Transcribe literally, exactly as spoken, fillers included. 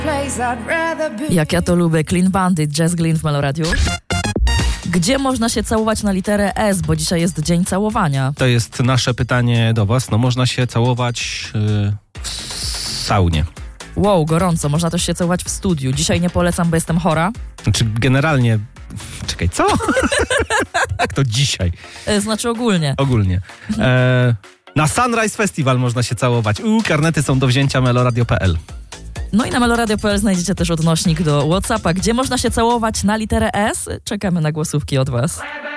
Jak ja to lubię, Clean Bandit, Jazz Glynn w Meloradiu. Gdzie można się całować na literę S, bo dzisiaj jest dzień całowania? To jest nasze pytanie do was. No można się całować yy, w saunie. Wow, gorąco, można też się całować w studiu. Dzisiaj nie polecam, bo jestem chora. Znaczy generalnie... Czekaj, co? Jak to dzisiaj? E, znaczy ogólnie. Ogólnie. E, na Sunrise Festival można się całować. U, karnety są do wzięcia meloradio kropka p l. No i na meloradio kropka p l znajdziecie też odnośnik do WhatsAppa, gdzie można się całować na literę S. Czekamy na głosówki od was.